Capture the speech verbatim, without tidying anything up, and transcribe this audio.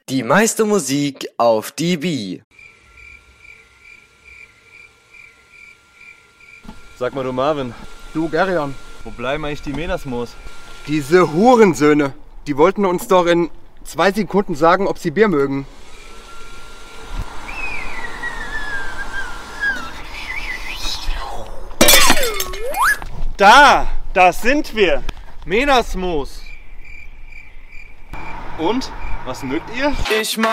Die meiste Musik auf D B. Sag mal, du Marvin. Du Gerion. Wo bleiben eigentlich die Menasmoos? Diese Hurensöhne, die wollten uns doch in zwei Sekunden sagen, ob sie Bier mögen. Da, da sind wir. Menasmoos. Und? Was mögt ihr? Ich mag